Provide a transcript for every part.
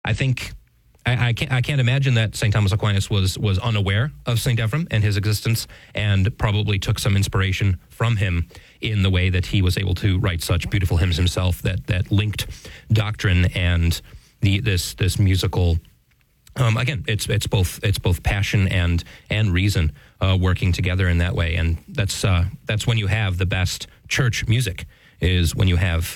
I think I can't imagine that St. Thomas Aquinas was unaware of St. Ephrem and his existence, and probably took some inspiration from him in the way that he was able to write such beautiful hymns himself that linked doctrine and this musical. Again, it's both passion and reason working together in that way, and that's when you have the best church music, is when you have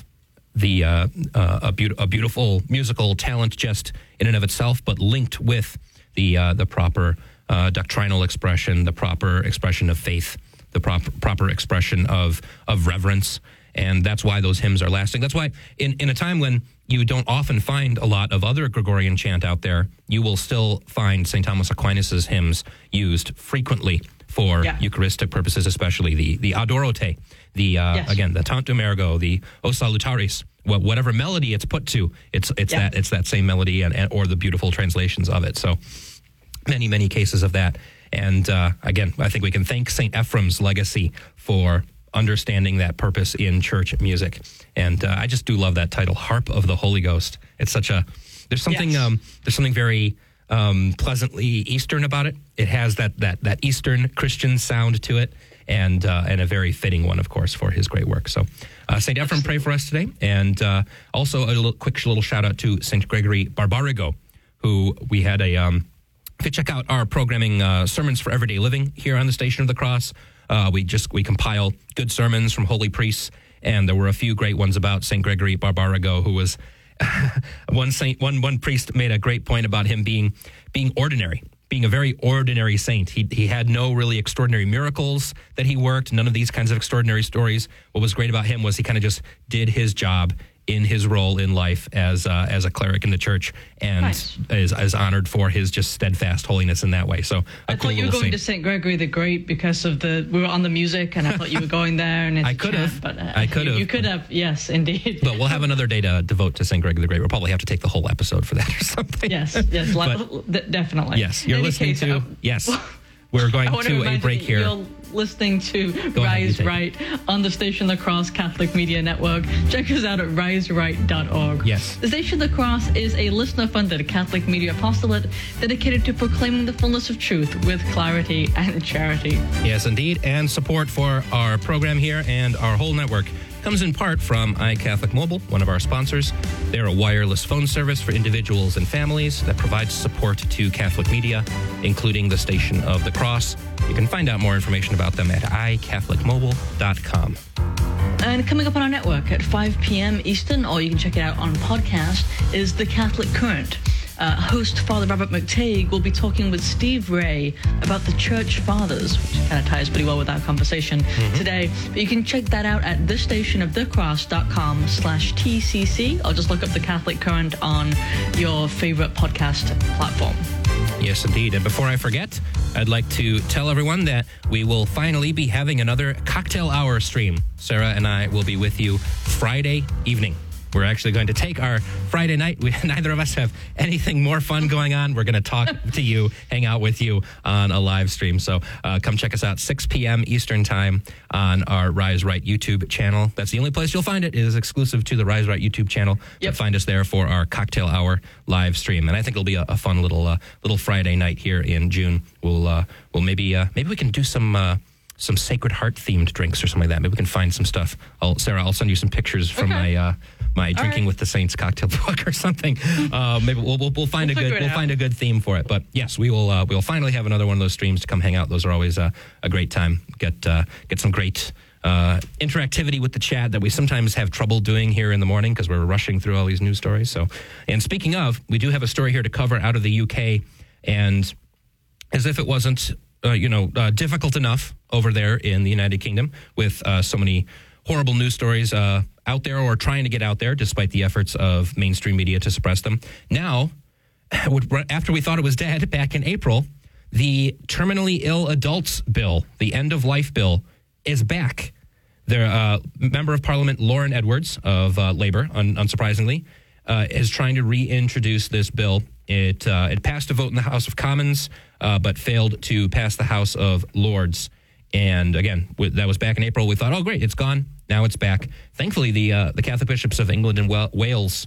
a beautiful musical talent just in and of itself, but linked with the proper doctrinal expression, the proper expression of faith, the proper expression of reverence. And that's why those hymns are lasting. That's why in a time when you don't often find a lot of other Gregorian chant out there, you will still find St. Thomas Aquinas' hymns used frequently for Eucharistic purposes, especially the Adorote, again, the Tantum Ergo, the O Salutaris, whatever melody it's put to, it's that same melody or the beautiful translations of it. So many cases of that. And again, I think we can thank St. Ephrem's legacy for understanding that purpose in church music. And I just do love that title, Harp of the Holy Ghost. It's such there's something very pleasantly Eastern about it. It has that Eastern Christian sound to it, and a very fitting one, of course, for his great work. So St. Ephrem, pray for us today. And also a quick little shout out to St. Gregory Barbarigo, who we had if you check out our programming, Sermons for Everyday Living here on the Station of the Cross, we compile good sermons from holy priests, and there were a few great ones about St. Gregory Barbarigo, who was one priest made a great point about him being ordinary, being a very ordinary saint. He had no really extraordinary miracles that he worked, none of these kinds of extraordinary stories. What was great about him was he kind of just did his job in his role in life as a cleric in the church, and is honored for his just steadfast holiness in that way. So I thought you were going to St. Gregory the Great because of we were on the music, and I thought you were going there. And I could have, but you could have, yes, indeed. But we'll have another day to devote to St. Gregory the Great. We'll probably have to take the whole episode for that or something. Yes, definitely. Yes, you're listening to. Yes, we're going to a break here. You're listening to Rise Right on the Station of the Cross Catholic Media Network. Check us out at riseright.org. Yes. The Station of the Cross is a listener-funded Catholic media apostolate dedicated to proclaiming the fullness of truth with clarity and charity. Yes, indeed. And support for our program here and our whole network comes in part from iCatholic Mobile, one of our sponsors. They're a wireless phone service for individuals and families that provides support to Catholic media, including the Station of the Cross. You can find out more information about them at iCatholicMobile.com. And coming up on our network at 5 p.m. Eastern, or you can check it out on podcast, is The Catholic Current. Host Father Robert McTague will be talking with Steve Ray about the Church Fathers, which kind of ties pretty well with our conversation today. But you can check that out at thestationofthecross.com/TCC, or just look up The Catholic Current on your favorite podcast platform. Yes, indeed. And before I forget, I'd like to tell everyone that we will finally be having another cocktail hour stream. Sarah and I will be with you Friday evening. We're actually going to take our Friday night. Neither of us have anything more fun going on. We're going to talk to you, hang out with you on a live stream. So come check us out, 6 p.m. Eastern Time on our Rise Right YouTube channel. That's the only place you'll find it. It is exclusive to the Rise Right YouTube channel. Yep. So find us there for our cocktail hour live stream. And I think it'll be a fun little Friday night here in June. We'll maybe we can do some Sacred Heart themed drinks or something like that. Maybe we can find some stuff. Sarah, I'll send you some pictures from my Drinking with the Saints cocktail book or something. Maybe we'll find a good theme for it. But yes, we'll finally have another one of those streams to come hang out. Those are always a great time. Get some great interactivity with the chat that we sometimes have trouble doing here in the morning because we're rushing through all these news stories. So, and speaking of, we do have a story here to cover out of the UK, and as if it wasn't difficult enough over there in the United Kingdom with so many horrible news stories out there or trying to get out there despite the efforts of mainstream media to suppress them. Now, after we thought it was dead back in April, the terminally ill adults bill, the end-of-life bill, is back. The Member of Parliament Lauren Edwards of Labour, unsurprisingly, is trying to reintroduce this bill. It passed a vote in the House of Commons, but failed to pass the House of Lords. And again, that was back in April. We thought, oh, great, it's gone. Now it's back. Thankfully, the Catholic bishops of England and Wales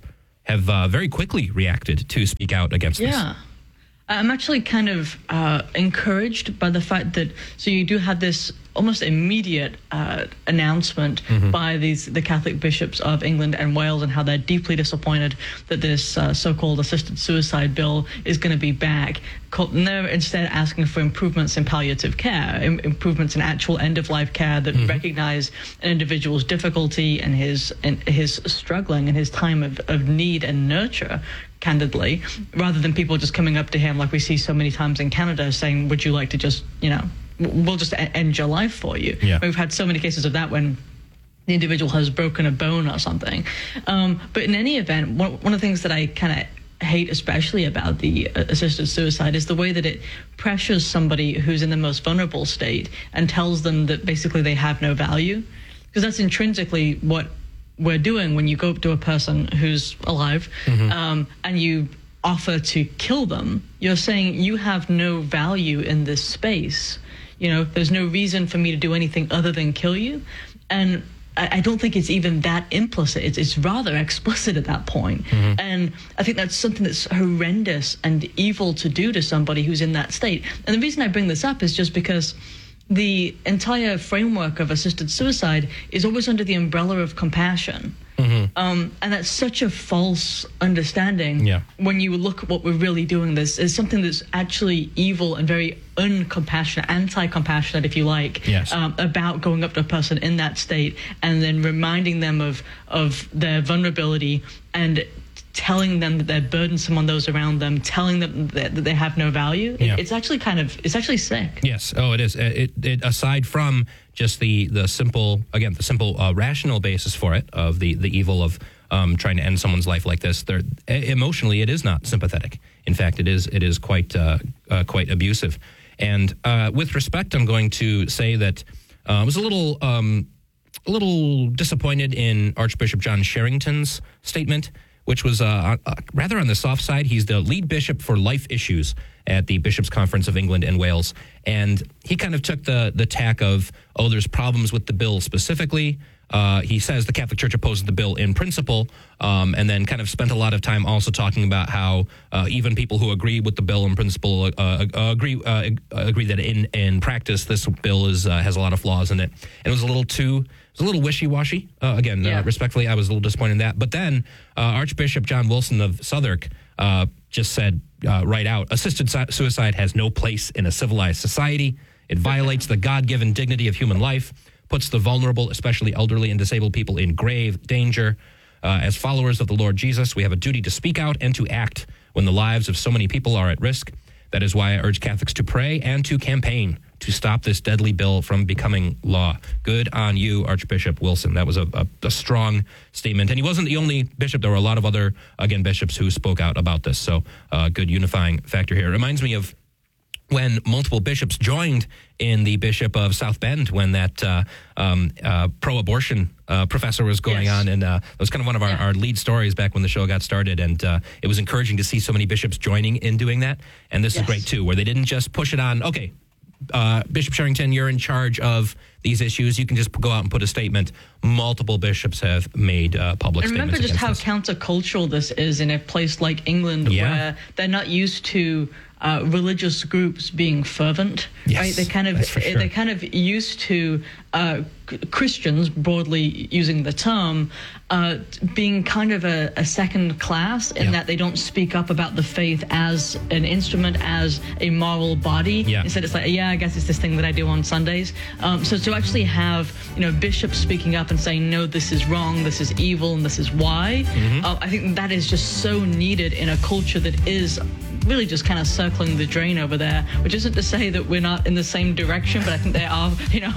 have very quickly reacted to speak out against this. Yeah. I'm actually kind of encouraged by the fact that, so you do have this almost immediate announcement by the Catholic bishops of England and Wales, and how they're deeply disappointed that this so-called assisted suicide bill is going to be back. And they're instead asking for improvements in palliative care, improvements in actual end-of-life care that recognize an individual's difficulty and his struggling and his time of need and nurture, candidly, rather than people just coming up to him like we see so many times in Canada saying, would you like to just, we'll just end your life for you. Yeah. We've had so many cases of that when the individual has broken a bone or something. But in any event, one of the things that I kind of hate especially about the assisted suicide is the way that it pressures somebody who's in the most vulnerable state and tells them that basically they have no value. Because that's intrinsically what we're doing when you go up to a person who's alive and you offer to kill them. You're saying you have no value in this space. There's no reason for me to do anything other than kill you. And I don't think it's even that implicit. It's rather explicit at that point. And I think that's something that's horrendous and evil to do to somebody who's in that state. And the reason I bring this up is just because the entire framework of assisted suicide is always under the umbrella of compassion. And that's such a false understanding. Yeah. When you look at what we're really doing, this is something that's actually evil and very uncompassionate, anti-compassionate, if you like, Yes. about going up to a person in that state and then reminding them of their vulnerability and telling them that they're burdensome on those around them, telling them that they have no value. Yeah. It's actually sick. Yes. Oh, it is. It aside from just the simple rational basis for it, of the evil of trying to end someone's life like this, emotionally it is not sympathetic. In fact, it is quite abusive. And with respect, I'm going to say that I was a little disappointed in Archbishop John Sherrington's statement, which was rather on the soft side. He's the lead bishop for life issues at the Bishops' Conference of England and Wales. And he kind of took the tack of, there's problems with the bill specifically. He says the Catholic Church opposes the bill in principle, and then kind of spent a lot of time also talking about how even people who agree with the bill in principle agree that in practice this bill has a lot of flaws in it. And it was a little wishy-washy. Respectfully, I was a little disappointed in that. But then Archbishop John Wilson of Southwark just said right out, assisted suicide has no place in a civilized society. It violates the God-given dignity of human life, puts the vulnerable, especially elderly and disabled people, in grave danger. As followers of the Lord Jesus, we have a duty to speak out and to act when the lives of so many people are at risk. That is why I urge Catholics to pray and to campaign to stop this deadly bill from becoming law. Good on you, Archbishop Wilson. That was a strong statement. And he wasn't the only bishop. There were a lot of other, bishops who spoke out about this. So good unifying factor here. It reminds me of when multiple bishops joined in the Bishop of South Bend when that pro-abortion professor was going on. And it was kind of one of our lead stories back when the show got started. And it was encouraging to see so many bishops joining in doing that. And this is great, too, where they didn't just push it on, okay, Bishop Sherrington, you're in charge of these issues. You can just go out and put a statement. Multiple bishops have made public statements. Remember just how this. Countercultural this is in a place like England, where they're not used to religious groups being fervent. Yes, right? They're kind of used to Christians, broadly using the term, being kind of a second class in that they don't speak up about the faith as an instrument, as a moral body. Instead, it's like, I guess it's this thing that I do on Sundays. So to actually have bishops speaking up and saying, no, this is wrong, this is evil, and this is why, I think that is just so needed in a culture that is really just kind of circling the drain over there, which isn't to say that we're not in the same direction, but I think they are,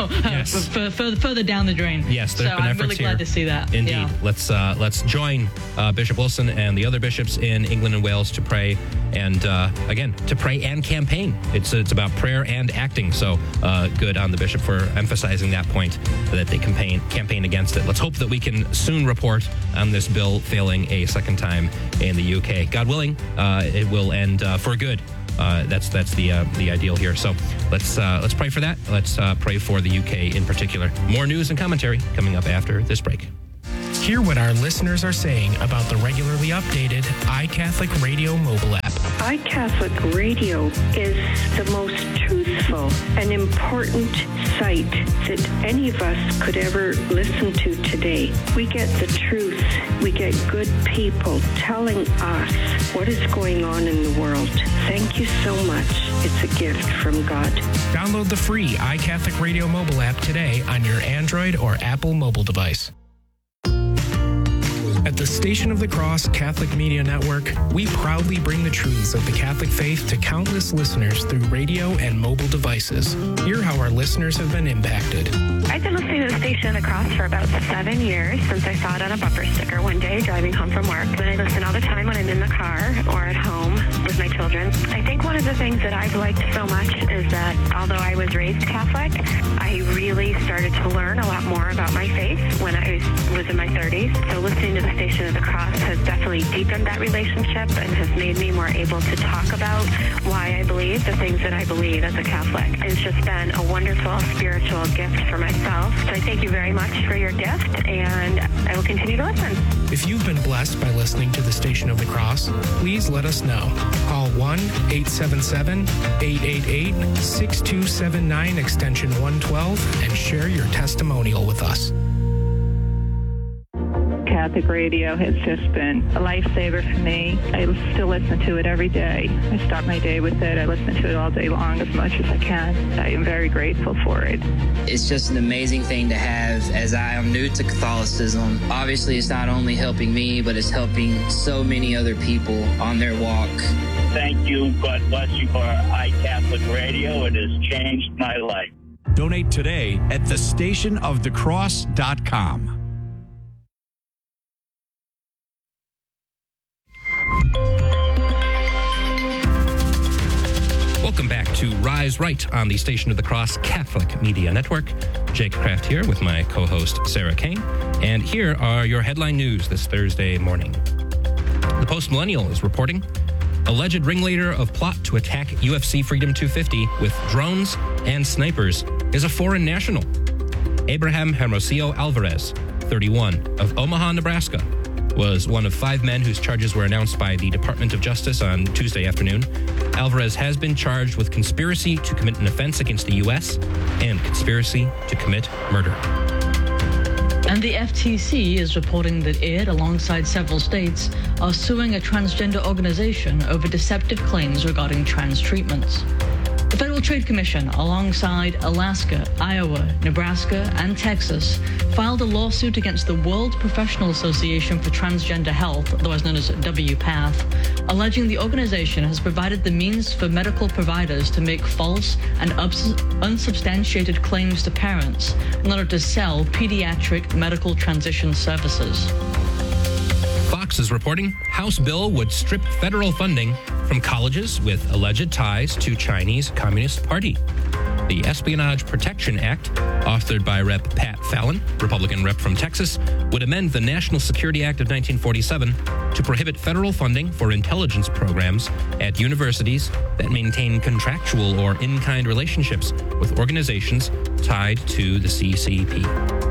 further down the drain. Yes, there's been I'm efforts really glad to see that. Indeed. Yeah. Let's join Bishop Wilson and the other bishops in England and Wales to pray and, again, to pray and campaign. It's about prayer and acting. So good on the bishop for emphasizing that point, that they campaign against it. Let's hope that we can soon report on this bill failing a second time in the UK. God willing, it will end for good. That's the ideal here. So let's pray for that. Let's pray for the UK in particular. More news and commentary coming up after this break. Hear what our listeners are saying about the regularly updated iCatholic Radio mobile app. iCatholic Radio is the most truthful and important site that any of us could ever listen to today. We get the truth. We get good people telling us what is going on in the world. Thank you so much. It's a gift from God. Download the free iCatholic Radio mobile app today on your Android or Apple mobile device. At the Station of the Cross Catholic Media Network, we proudly bring the truths of the Catholic faith to countless listeners through radio and mobile devices. Hear how our listeners have been impacted. I've been listening to the Station of the Cross for about 7 years since I saw it on a bumper sticker one day driving home from work. And I listen all the time when I'm in the car or at home with my children. I think one of the things that I've liked so much is that although I was raised Catholic, I really started to learn a lot more about my faith when I was in my 30s. So listening to the Station of the Cross has definitely deepened that relationship and has made me more able to talk about why I believe the things that I believe as a Catholic. It's just been a wonderful spiritual gift for myself. So I thank you very much for your gift, and I will continue to listen. If you've been blessed by listening to the Station of the Cross, please let us know. Call 1-877-888-6279 extension 112 and share your testimonial with us. Catholic radio has just been a lifesaver for me. I still listen to it every day. I start my day with it. I listen to it all day long as much as I can. I am very grateful for it. It's just an amazing thing to have as I am new to Catholicism. Obviously, it's not only helping me, but it's helping so many other people on their walk. Thank you. God bless you for iCatholic Radio. It has changed my life. Donate today at thestationofthecross.com. Welcome back to Rise Right on the Station of the Cross Catholic Media Network. Jake Kraft here with my co-host Sarah Kane. And here are your headline news this Thursday morning. The Post-Millennial is reporting alleged ringleader of plot to attack UFC Freedom 250 with drones and snipers is a foreign national. Abraham Hermosillo Alvarez, 31, of Omaha, Nebraska, was one of 5 men whose charges were announced by the Department of Justice on Tuesday afternoon. Alvarez has been charged with conspiracy to commit an offense against the U.S. and conspiracy to commit murder. And the FTC is reporting that it, alongside several states, are suing a transgender organization over deceptive claims regarding trans treatments. The Federal Trade Commission, alongside Alaska, Iowa, Nebraska, and Texas, filed a lawsuit against the World Professional Association for Transgender Health, otherwise known as WPATH, alleging the organization has provided the means for medical providers to make false and unsubstantiated claims to parents in order to sell pediatric medical transition services. Fox is reporting House bill would strip federal funding from colleges with alleged ties to Chinese Communist Party. The Espionage Protection Act, authored by Rep. Pat Fallon, Republican rep from Texas, would amend the National Security Act of 1947 to prohibit federal funding for intelligence programs at universities that maintain contractual or in-kind relationships with organizations tied to the CCP.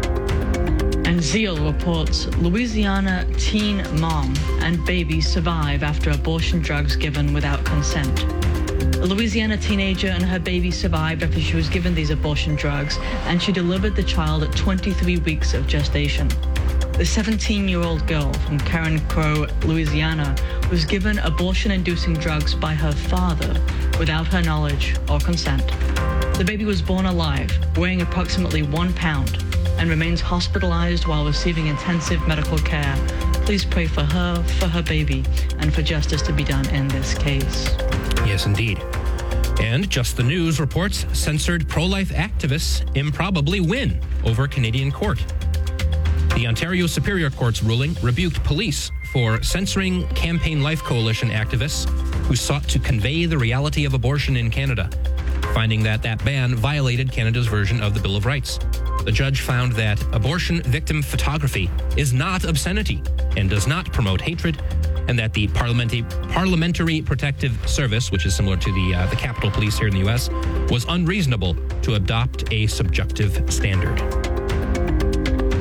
And Zeal reports Louisiana teen mom and baby survive after abortion drugs given without consent. A Louisiana teenager and her baby survived after she was given these abortion drugs, and she delivered the child at 23 weeks of gestation. The 17-year-old girl from Karen Crow, Louisiana, was given abortion-inducing drugs by her father without her knowledge or consent. The baby was born alive, weighing approximately 1 pound, and remains hospitalized while receiving intensive medical care. Please pray for her baby, and for justice to be done in this case. Yes, indeed. And Just the News reports censored pro-life activists improbably win over Canadian court. The Ontario Superior Court's ruling rebuked police for censoring Campaign Life Coalition activists who sought to convey the reality of abortion in Canada, finding that ban violated Canada's version of the Bill of Rights. The judge found that abortion victim photography is not obscenity and does not promote hatred, and that the Parliamentary Protective Service, which is similar to the Capitol Police here in the U.S., was unreasonable to adopt a subjective standard.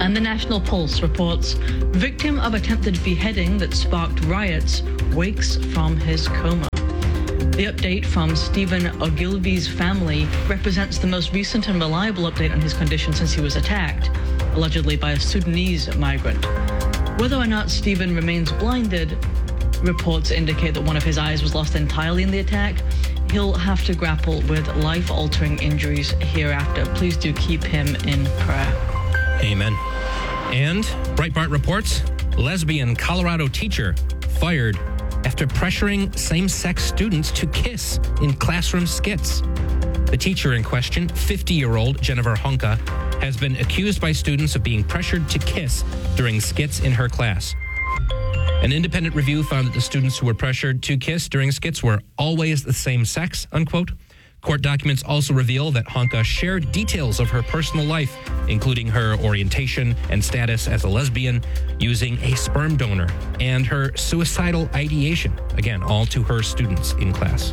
And the National Pulse reports, victim of attempted beheading that sparked riots wakes from his coma. The update from Stephen Ogilvy's family represents the most recent and reliable update on his condition since he was attacked, allegedly by a Sudanese migrant. Whether or not Stephen remains blinded, reports indicate that one of his eyes was lost entirely in the attack. He'll have to grapple with life-altering injuries hereafter. Please do keep him in prayer. Amen. And Breitbart reports, lesbian Colorado teacher fired after pressuring same-sex students to kiss in classroom skits. The teacher in question, 50-year-old Jennifer Honka, has been accused by students of being pressured to kiss during skits in her class. An independent review found that the students who were pressured to kiss during skits were always the same sex, unquote. Court documents also reveal that Honka shared details of her personal life, including her orientation and status as a lesbian, using a sperm donor, and her suicidal ideation, again, all to her students in class.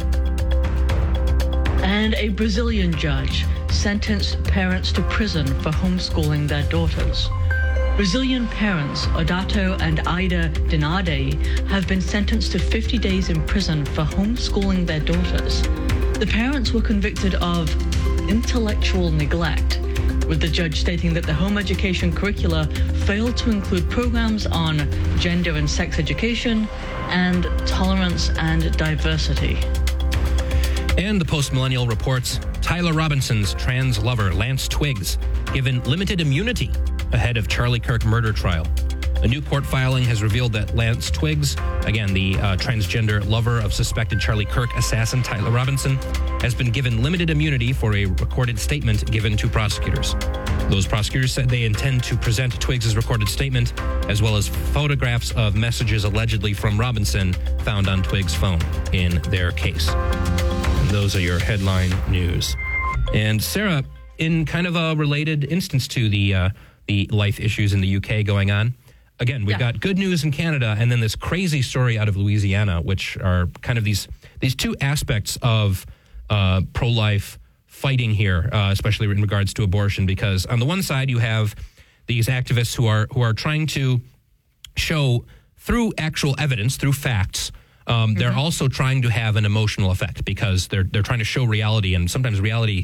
And a Brazilian judge sentenced parents to prison for homeschooling their daughters. Brazilian parents Odato and Ida Dinade have been sentenced to 50 days in prison for homeschooling their daughters. The parents were convicted of intellectual neglect, with the judge stating that the home education curricula failed to include programs on gender and sex education and tolerance and diversity. And the Post-Millennial reports, Tyler Robinson's trans lover, Lance Twiggs, given limited immunity ahead of Charlie Kirk murder trial. A new court filing has revealed that Lance Twiggs, again, the transgender lover of suspected Charlie Kirk assassin Tyler Robinson, has been given limited immunity for a recorded statement given to prosecutors. Those prosecutors said they intend to present Twiggs' recorded statement, as well as photographs of messages allegedly from Robinson found on Twiggs' phone in their case. And those are your headline news. And Sarah, in kind of a related instance to the life issues in the UK going on, again, we've got good news in Canada, and then this crazy story out of Louisiana, which are kind of these two aspects of pro-life fighting here, especially in regards to abortion. Because on the one side, you have these activists who are trying to show through actual evidence, through facts. They're also trying to have an emotional effect because they're trying to show reality, and sometimes reality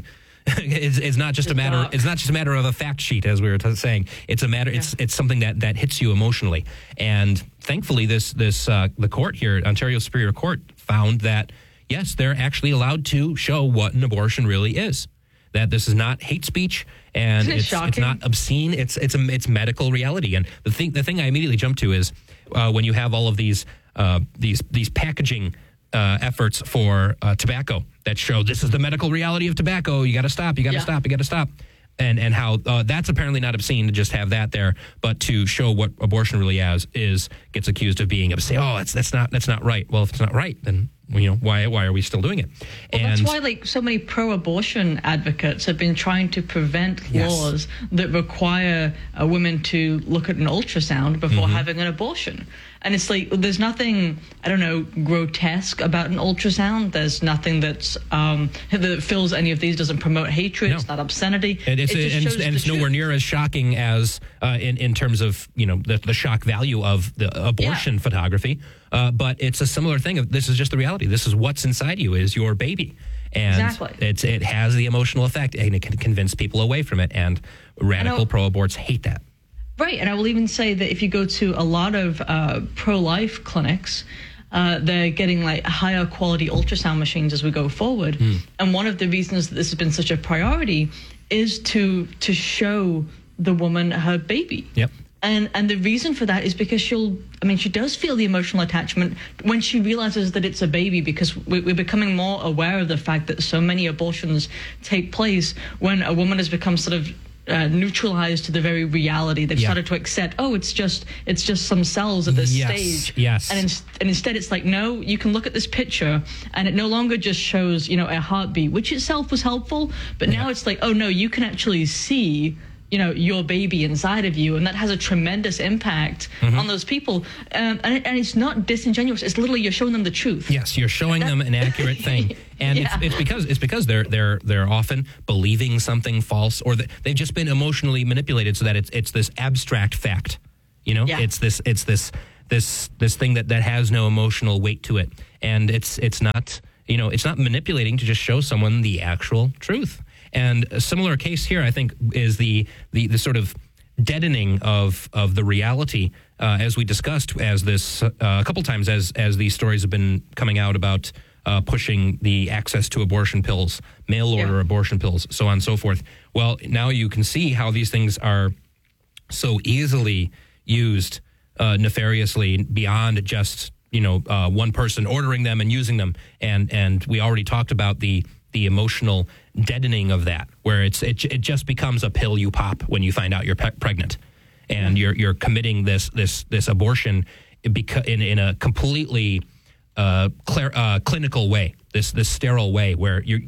is not just a matter. It's not just a matter of a fact sheet, as we were saying. It's a matter. Yeah. It's something that hits you emotionally. And thankfully, the court here, Ontario Superior Court, found that yes, they're actually allowed to show what an abortion really is. That this is not hate speech, and it's not obscene. It's medical reality. And the thing I immediately jump to is when you have all of these packaging efforts for tobacco that show this is the medical reality of tobacco. You got to stop. You got to stop. You got to stop. And how that's apparently not obscene to just have that there, but to show what abortion really gets accused of being obscene. Oh, that's not right. Well, if it's not right, then why are we still doing it? Well, that's why so many pro-abortion advocates have been trying to prevent laws that require women to look at an ultrasound before having an abortion. And it's like, there's nothing, grotesque about an ultrasound. There's nothing that fills any of these, doesn't promote hatred. No. It's not obscenity. And it's nowhere near as shocking as in terms of, the shock value of the abortion photography. But it's a similar thing. This is just the reality. This is what's inside you is your baby. And it has the emotional effect, and it can convince people away from it. And radical pro-aborts hate that. Right, and I will even say that if you go to a lot of pro-life clinics, they're getting higher quality ultrasound machines as we go forward. And one of the reasons that this has been such a priority is to show the woman her baby. Yep. And the reason for that is because she does feel the emotional attachment when she realizes that it's a baby, because we're becoming more aware of the fact that so many abortions take place when a woman has become sort of neutralized to the very reality. They've started to accept, it's just some cells at this stage. Yes. And instead it's like, no, you can look at this picture and it no longer just shows, a heartbeat, which itself was helpful, but now it's like, oh no, you can actually see your baby inside of you, and that has a tremendous impact on those people. And it's not disingenuous. It's literally you're showing them the truth. Yes, you're showing them an accurate thing, and it's because they're often believing something false, or they've just been emotionally manipulated, so that it's this abstract fact. It's this thing that has no emotional weight to it, and it's not manipulating to just show someone the actual truth. And a similar case here, I think, is the sort of deadening of the reality, as we discussed, as this a couple times as these stories have been coming out about pushing the access to abortion pills, mail order abortion pills, so on and so forth. Well, now you can see how these things are so easily used nefariously beyond just one person ordering them and using them, and we already talked about the emotional deadening of that, where it just becomes a pill you pop when you find out you're pregnant, and you're committing this abortion in a completely clinical way, this sterile way, where you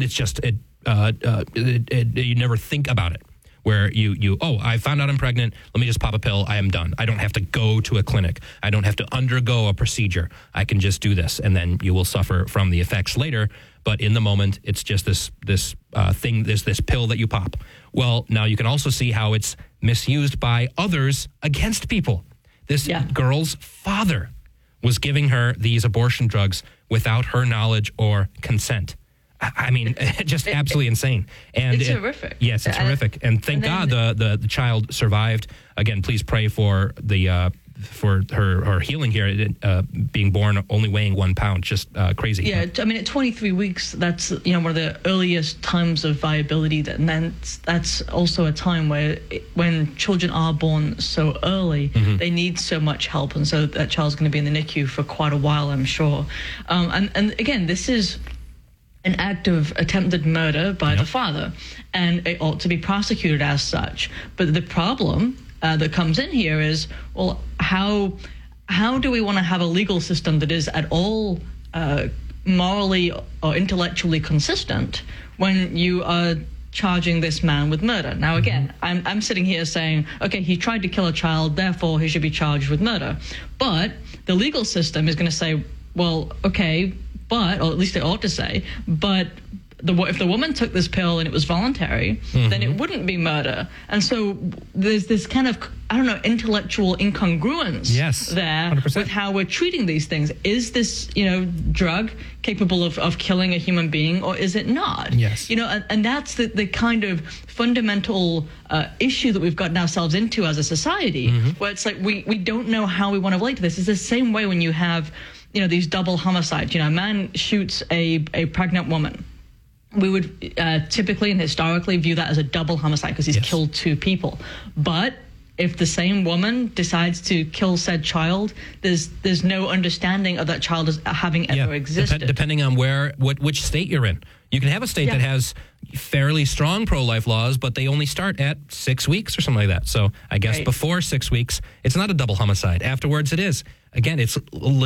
never think about it. Where I found out I'm pregnant, let me just pop a pill, I am done. I don't have to go to a clinic. I don't have to undergo a procedure. I can just do this, and then you will suffer from the effects later. But in the moment, it's just this thing, this pill that you pop. Well, now you can also see how it's misused by others against people. This girl's father was giving her these abortion drugs without her knowledge or consent. I mean, just absolutely insane. And it's horrific. Yes, it's horrific. And thank God the child survived. Again, please pray for for her healing here, being born only weighing 1 pound. Just crazy. Yeah, I mean, at 23 weeks, that's one of the earliest times of viability. And then that's also a time where when children are born so early, they need so much help, and so that child's going to be in the NICU for quite a while, I'm sure. And again, this is an act of attempted murder by the father, and it ought to be prosecuted as such. But the problem that comes in here is, well, how do we want to have a legal system that is at all morally or intellectually consistent when you are charging this man with murder? Now, again, I'm sitting here saying, okay, he tried to kill a child, therefore he should be charged with murder. But the legal system is going to say, well, okay, but, or at least it ought to say, but if the woman took this pill and it was voluntary, then it wouldn't be murder. And so there's this kind of, intellectual incongruence there 100%. with how we're treating these things. Is this, drug capable of killing a human being, or is it not? Yes. And that's the kind of fundamental issue that we've gotten ourselves into as a society, where it's like we don't know how we want to relate to this. It's the same way when you have these double homicides. A man shoots a pregnant woman. We would typically and historically view that as a double homicide because he's killed two people. But if the same woman decides to kill said child, there's no understanding of that child as having ever existed. Depending on which state you're in. You can have a state that has fairly strong pro-life laws, but they only start at 6 weeks or something like that. So I guess before 6 weeks, it's not a double homicide. Afterwards, it is. Again, it's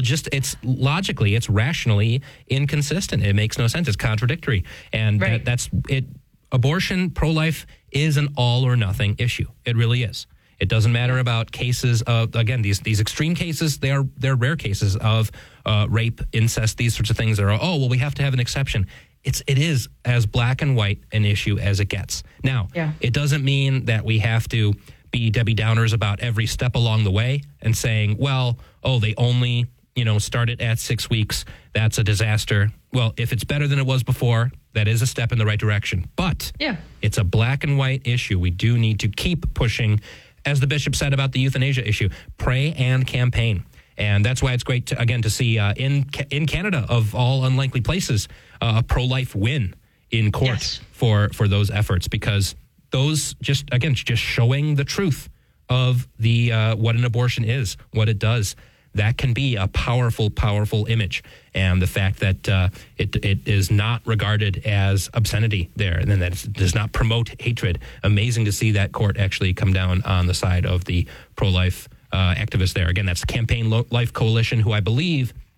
logically, it's rationally inconsistent. It makes no sense. It's contradictory. And that's it. Abortion, pro-life is an all or nothing issue. It really is. It doesn't matter about cases of, again, these extreme cases. They're rare cases of rape, incest, these sorts of things that are, we have to have an exception. It is as black and white an issue as it gets. Now, it doesn't mean that we have to be Debbie Downers about every step along the way and saying, they only, started at 6 weeks. That's a disaster. Well, if it's better than it was before, that is a step in the right direction. But it's a black and white issue. We do need to keep pushing, as the bishop said about the euthanasia issue, pray and campaign. And that's why it's great to see in Canada, of all unlikely places, a pro-life win in court for those efforts, because those just showing the truth of the what an abortion is, what it does, that can be a powerful, powerful image. And the fact that it is not regarded as obscenity there, and then that it does not promote hatred. Amazing to see that court actually come down on the side of the pro-life activists there. Again, that's the Campaign Life Coalition, who I believe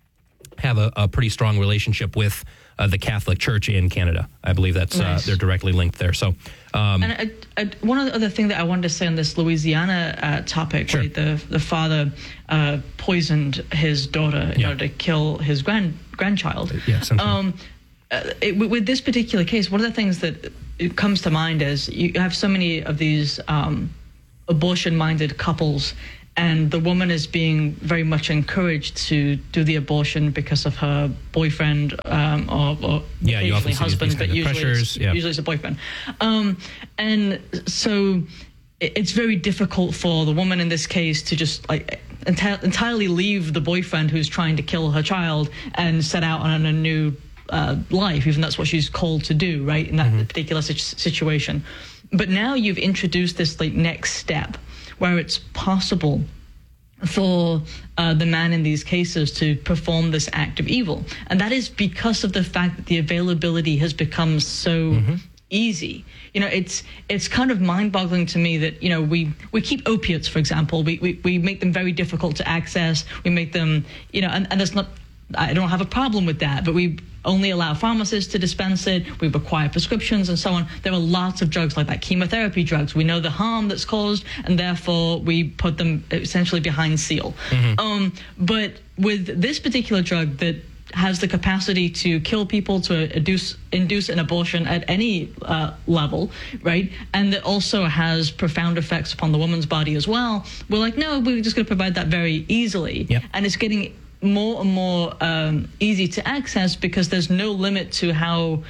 have a pretty strong relationship with the Catholic Church in Canada. I believe that's Nice. they're directly linked there. So, And one other thing that I wanted to say on this Louisiana topic, Sure. right? The father poisoned his daughter in order to kill his grandchild. With this particular case, one of the things that it comes to mind is you have so many of these abortion-minded couples, and the woman is being very much encouraged to do the abortion because of her boyfriend or you often occasionally see husband, these but kind of usually pressures. usually it's a boyfriend. And so it's very difficult for the woman in this case to just like entirely leave the boyfriend who's trying to kill her child and set out on a new life, even that's what she's called to do, right, in that particular situation. But now you've introduced this like next step where it's possible for the man in these cases to perform this act of evil. And that is because of the fact that the availability has become so easy. You know, it's kind of mind-boggling to me that, you know, we keep opiates, for example. We make them very difficult to access. We make them, you know, and that's not, I don't have a problem with that, but we only allow pharmacists to dispense it. We require prescriptions and so on. There are lots of drugs like that, chemotherapy drugs. We know the harm that's caused, and therefore we put them essentially behind seal. But with this particular drug that has the capacity to kill people, to induce an abortion at any level, right? And that also has profound effects upon the woman's body as well. We're like, no, we're just going to provide that very easily. Yep. And it's getting more and more easy to access because there's no limit to how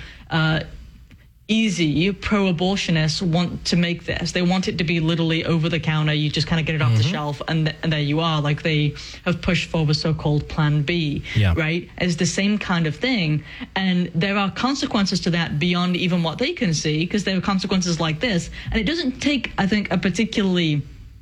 easy pro-abortionists want to make this. They want it to be literally over the counter. You just kind of get it off the shelf, and there you are. Like they have pushed for the so-called Plan B, right? It's the same kind of thing, and there are consequences to that beyond even what they can see, because there are consequences like this, and it doesn't take, I think, a particularly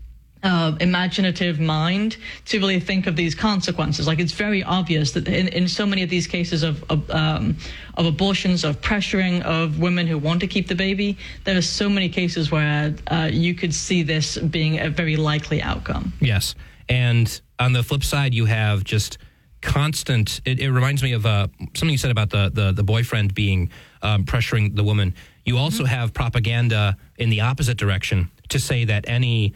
imaginative mind to really think of these consequences. Like it's very obvious that in so many of these cases of abortions, of pressuring of women who want to keep the baby, there are so many cases where you could see this being a very likely outcome. Yes. And on the flip side, you have just constant, it reminds me of something you said about the boyfriend being pressuring the woman. You also have propaganda in the opposite direction to say that any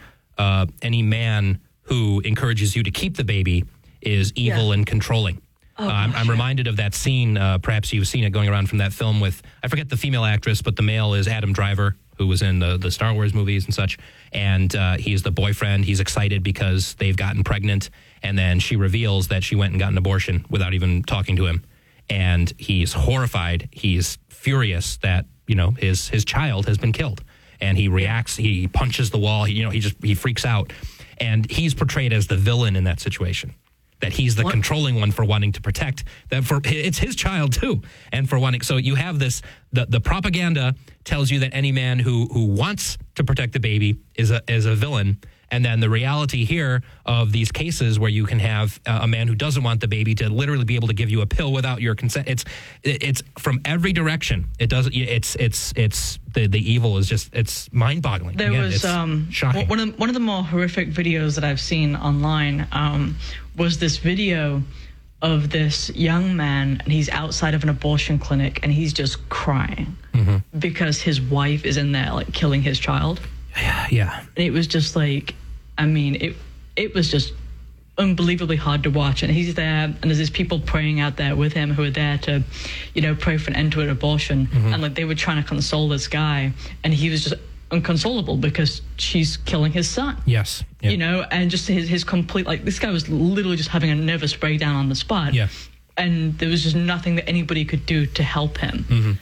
man who encourages you to keep the baby is evil and controlling. I'm reminded of that scene, perhaps you've seen it going around from that film with, I forget the female actress, but the male is Adam Driver, who was in the Star Wars movies and such. And he's the boyfriend. He's excited because they've gotten pregnant. And then she reveals that she went and got an abortion without even talking to him. And he's horrified. He's furious that, you know, his child has been killed. And he reacts, he punches the wall, he freaks out. And he's portrayed as the villain in that situation. That he's the controlling one for wanting to protect that. It's his child too, and for wanting. So you have this. The propaganda tells you that any man who wants to protect the baby is a villain, and then the reality here of these cases where you can have a man who doesn't want the baby to literally be able to give you a pill without your consent. It's from every direction. It doesn't. It's the evil is just, it's mind-boggling. There was shocking. One of the more horrific videos that I've seen online was this video of this young man, and he's outside of an abortion clinic, and he's just crying because his wife is in there, like, killing his child. Yeah. And it was just like, I mean, it was just unbelievably hard to watch. And he's there, and there's these people praying out there with him who are there to, pray for an end to an abortion. And like they were trying to console this guy, and he was just inconsolable because she's killing his son. Yes. Yep. And just his complete, like, this guy was literally just having a nervous breakdown on the spot. Yeah. And there was just nothing that anybody could do to help him.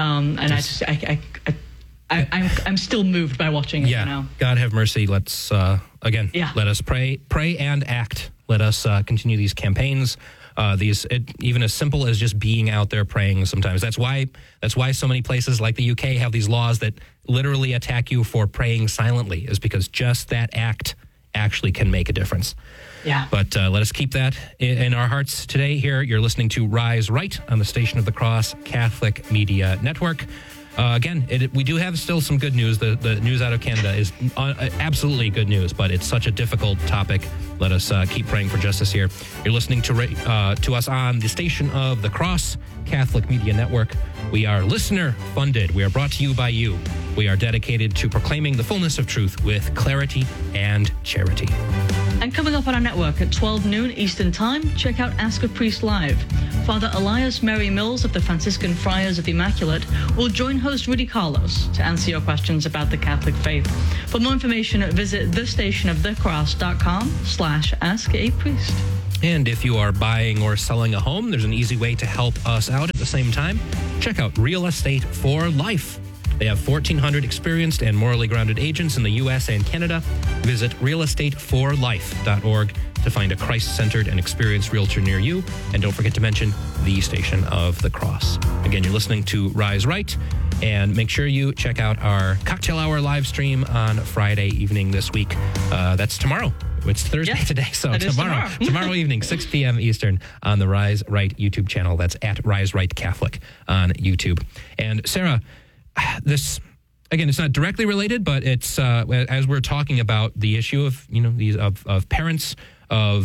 And I'm still moved by watching it. Yeah. God have mercy. Let's let us pray and act. Let us continue these campaigns. Even as simple as just being out there praying. Sometimes that's why so many places like the UK have these laws that literally attack you for praying silently, is because just that act actually can make a difference. Yeah. But let us keep that in our hearts today. Here, you're listening to Rise Right on the Station of the Cross Catholic Media Network. again, we do have still some good news. The news out of Canada is absolutely good news, but it's such a difficult topic. Let us keep praying for justice here. You're listening to us on the station of the Cross Catholic Media Network. We are listener funded. We are brought to you by you. We are dedicated to proclaiming the fullness of truth with clarity and charity. And coming up on our network at 12 noon Eastern Time, check out Ask a Priest Live. Father Elias Mary Mills of the Franciscan Friars of the Immaculate will join host Rudy Carlos to answer your questions about the Catholic faith. For more information, visit thestationofthecross.com/askapriest. And if you are buying or selling a home, there's an easy way to help us out at the same time. Check out Real Estate for Life. They have 1,400 experienced and morally grounded agents in the U.S. and Canada. Visit realestateforlife.org to find a Christ-centered and experienced realtor near you. And don't forget to mention the Station of the Cross. Again, you're listening to Rise Right. And make sure you check out our cocktail hour live stream on Friday evening this week. That's tomorrow. It's Thursday today, so tomorrow evening, 6 p.m. Eastern on the Rise Right YouTube channel. That's at Rise Right Catholic on YouTube. And Sarah, this, again, it's not directly related, but it's as we're talking about the issue of these of parents of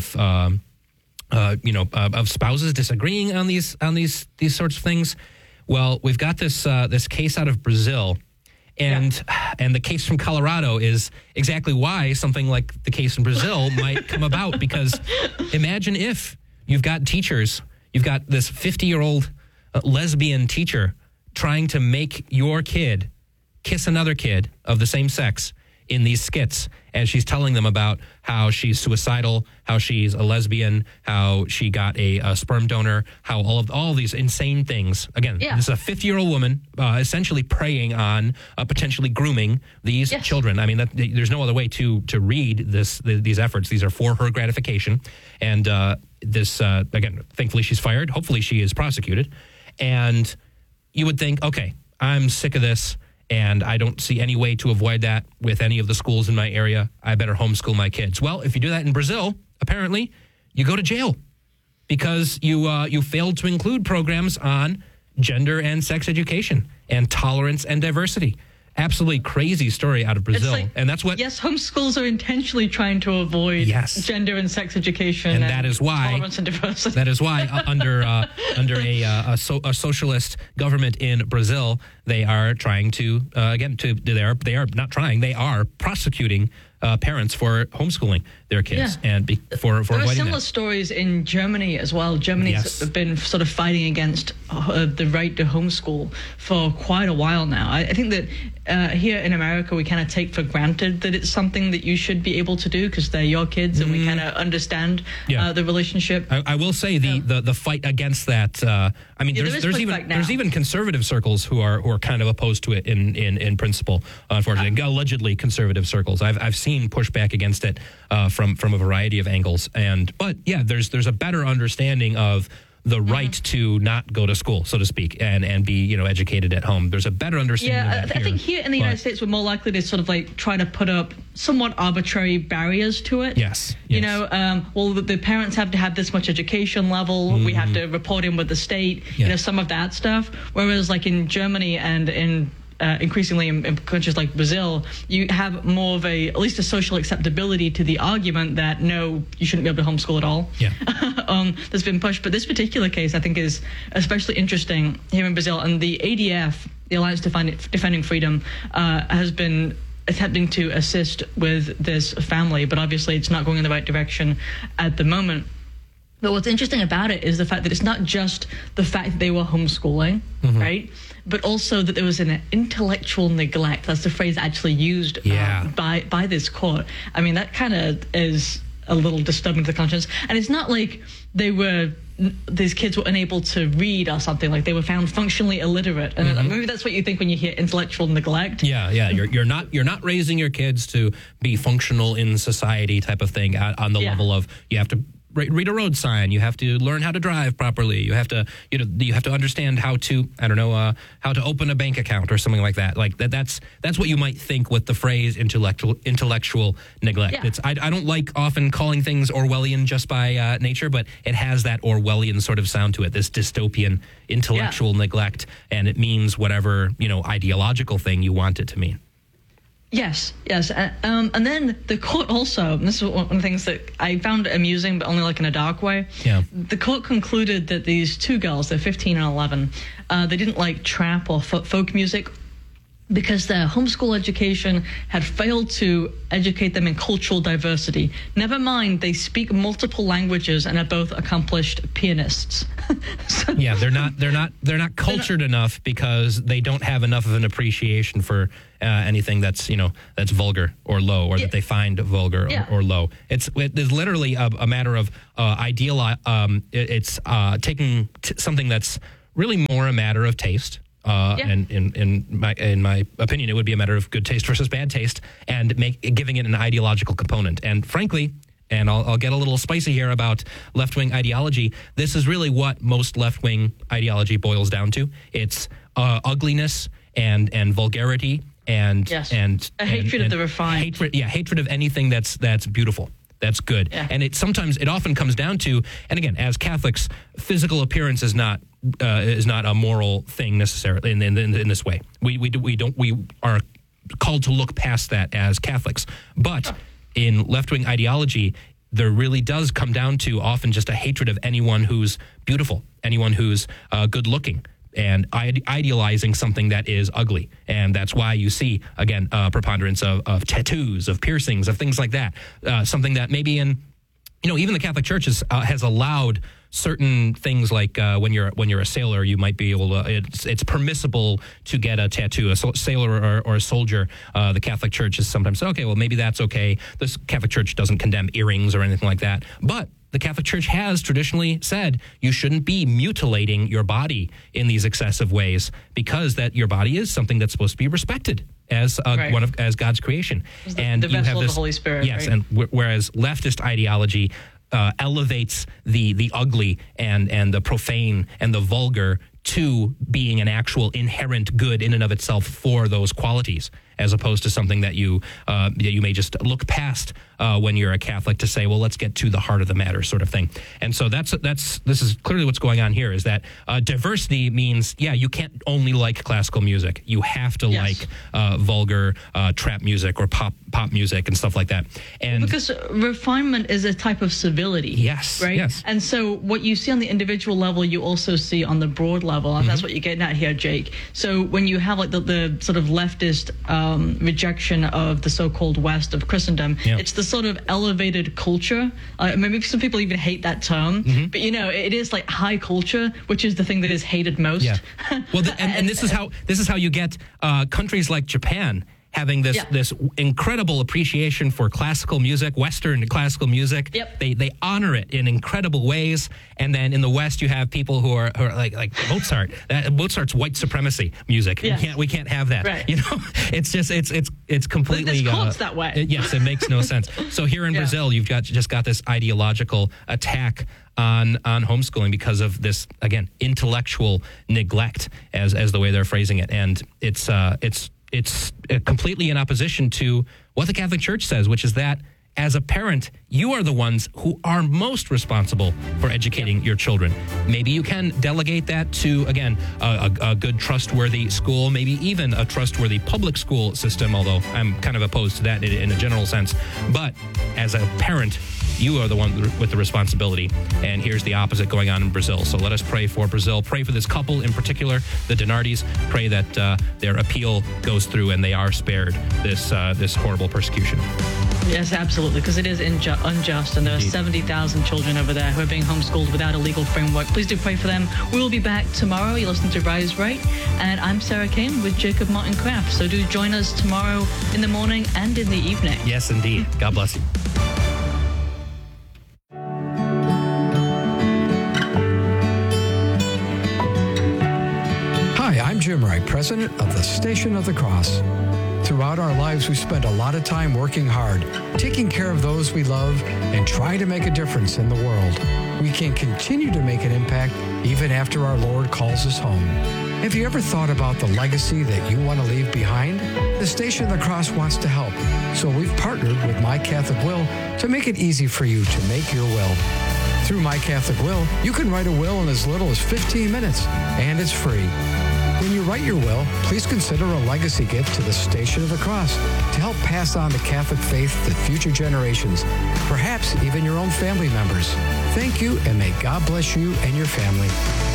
spouses disagreeing on these sorts of things. Well, we've got this case out of Brazil. And the case from Colorado is exactly why something like the case in Brazil might come about. Because imagine if you've got teachers, you've got this 50-year-old lesbian teacher trying to make your kid kiss another kid of the same sex in these skits as she's telling them about how she's suicidal, how she's a lesbian, how she got a sperm donor, how all these insane things. Again, this is a 50-year-old woman essentially preying on potentially grooming these children. I mean, there's no other way to read these efforts. These are for her gratification. And again, thankfully she's fired. Hopefully she is prosecuted. And you would think, okay, I'm sick of this. And I don't see any way to avoid that with any of the schools in my area. I better homeschool my kids. Well, if you do that in Brazil, apparently, you go to jail because you failed to include programs on gender and sex education and tolerance and diversity. Absolutely crazy story out of Brazil. And that's what... Yes, homeschools are intentionally trying to avoid gender and sex education and that is why, tolerance and diversity. That is why under a socialist government in Brazil, they are trying to, they are prosecuting parents for homeschooling their kids and for there avoiding are similar stories in Germany as well. Germany's been sort of fighting against the right to homeschool for quite a while now. I think that here in America, we kind of take for granted that it's something that you should be able to do because they're your kids and we kind of understand the relationship. I will say the fight against that. I mean, there's even conservative circles who are kind of opposed to it in principle. Unfortunately, allegedly conservative circles. I've seen pushback against it from a variety of angles. But there's a better understanding of the right to not go to school, so to speak, and be educated at home. There's a better understanding of that I think here in the United States, we're more likely to sort of like try to put up somewhat arbitrary barriers to it. The parents have to have this much education level. We have to report in with the state, some of that stuff. Whereas like in Germany and in increasingly in countries like Brazil, you have more of at least a social acceptability to the argument that no, you shouldn't be able to homeschool at all. That's been pushed. But this particular case, I think, is especially interesting here in Brazil. And the ADF, the Alliance Defending Freedom, has been attempting to assist with this family, but obviously it's not going in the right direction at the moment. But what's interesting about it is the fact that it's not just the fact that they were homeschooling, right? But also that there was an intellectual neglect. That's the phrase actually used by this court. I mean, that kind of is a little disturbing to the conscience. And it's not like these kids were unable to read or something. Like they were found functionally illiterate. And maybe that's what you think when you hear intellectual neglect. You're not raising your kids to be functional in society type of thing on the level of you have to read a road sign. You have to learn how to drive properly. You have to understand how to, how to open a bank account or something like that. Like that's what you might think with the phrase intellectual neglect. Yeah. I don't like often calling things Orwellian just by nature, but it has that Orwellian sort of sound to it, this dystopian intellectual neglect, and it means whatever, ideological thing you want it to mean. Yes. And then the court also, and this is one of the things that I found amusing, but only like in a dark way. Yeah. The court concluded that these two girls, they're 15 and 11, they didn't like trap or folk music because their homeschool education had failed to educate them in cultural diversity. Never mind, they speak multiple languages and are both accomplished pianists. Yeah, they're not cultured enough because they don't have enough of an appreciation for anything that's that's vulgar or low, or that they find vulgar or low. It's literally a matter of it's taking something that's really more a matter of taste. And in my opinion, it would be a matter of good taste versus bad taste, and giving it an ideological component. And frankly, and I'll get a little spicy here about left-wing ideology, this is really what most left-wing ideology boils down to. It's ugliness and vulgarity and hatred of the refined. Hatred of anything that's beautiful. That's good. Yeah. And it often comes down to, and again, as Catholics, physical appearance is not a moral thing necessarily in this way. We are called to look past that as Catholics. But in left-wing ideology, there really does come down to often just a hatred of anyone who's beautiful, anyone who's good-looking, and idealizing something that is ugly. And that's why you see, again, preponderance of tattoos, of piercings, of things like that. Something that maybe in, even the Catholic Church has allowed certain things, like when you're a sailor, you might be able to, it's permissible to get a tattoo. A sailor or a soldier, the Catholic Church has sometimes said, okay, well, maybe that's okay. The Catholic Church doesn't condemn earrings or anything like that. But the Catholic Church has traditionally said you shouldn't be mutilating your body in these excessive ways, because that your body is something that's supposed to be respected as as God's creation. And the vessel of the Holy Spirit. Yes, right? and whereas leftist ideology elevates the ugly and the profane and the vulgar to being an actual inherent good in and of itself for those qualities, as opposed to something that you may just look past when you're a Catholic to say, well, let's get to the heart of the matter, sort of thing. And so this is clearly what's going on here, is that diversity means, you can't only like classical music. You have to like vulgar trap music or pop music and stuff like that. And because refinement is a type of civility. Yes. Right? Yes. And so what you see on the individual level, you also see on the broad level. And that's what you're getting at here, Jake. So when you have like the sort of leftist rejection of the so-called West of Christendom, it's the sort of elevated culture. Maybe some people even hate that term, but it is like high culture, which is the thing that is hated most. Yeah. Well, and this is how you get countries like Japan having this incredible appreciation for classical music, Western classical music. Yep. They honor it in incredible ways. And then in the West, you have people who are like Mozart. Mozart's white supremacy music. Yes. We can't have that. Right. It's just it's completely it's that way. Yes, it makes no sense. So here in Brazil, you've just got this ideological attack on homeschooling because of this, again, intellectual neglect, as the way they're phrasing it, and it's completely in opposition to what the Catholic Church says, which is that as a parent, you are the ones who are most responsible for educating your children. Maybe you can delegate that to, again, a good, trustworthy school, maybe even a trustworthy public school system, although I'm kind of opposed to that in a general sense. But as a parent, you are the one with the responsibility. And here's the opposite going on in Brazil. So let us pray for Brazil. Pray for this couple in particular, the Dinardis. Pray that their appeal goes through and they are spared this horrible persecution. Yes, absolutely, because it is unjust, and there are 70,000 children over there who are being homeschooled without a legal framework. Please do pray for them. We will be back tomorrow. You're listening to Rise Right, and I'm Sarah Kane with Jacob Martin Kraft. So do join us tomorrow in the morning and in the evening. Yes, indeed. God bless you. Hi, I'm Jim Wright, president of the Station of the Cross. Throughout our lives, we spend a lot of time working hard, taking care of those we love, and trying to make a difference in the world. We can continue to make an impact even after our Lord calls us home. Have you ever thought about the legacy that you want to leave behind? The Station of the Cross wants to help, so we've partnered with My Catholic Will to make it easy for you to make your will. Through My Catholic Will, you can write a will in as little as 15 minutes, and it's free. When you write your will, please consider a legacy gift to the Station of the Cross to help pass on the Catholic faith to future generations, perhaps even your own family members. Thank you, and may God bless you and your family.